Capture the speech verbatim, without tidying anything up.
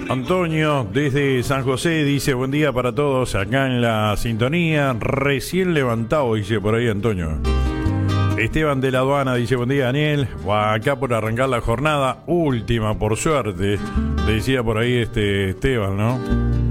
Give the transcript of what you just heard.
Antonio desde San José dice buen día para todos acá en la sintonía, recién levantado, dice por ahí Antonio. Esteban de la Aduana dice buen día Daniel, acá por arrancar la jornada, última por suerte, decía por ahí este Esteban, ¿no?